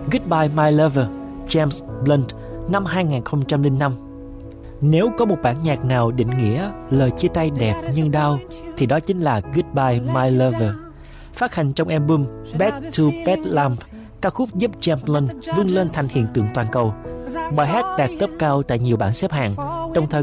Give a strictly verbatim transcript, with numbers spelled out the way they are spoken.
Goodbye My Lover, James Blunt, năm hai không không năm. Nếu có một bản nhạc nào định nghĩa lời chia tay đẹp nhưng đau thì đó chính là Goodbye My Lover. Phát hành trong album Back to Bedlam, ca khúc giúp James Blunt vươn lên thành hiện tượng toàn cầu. Bài hát đạt top cao tại nhiều bảng xếp hạng, đồng thời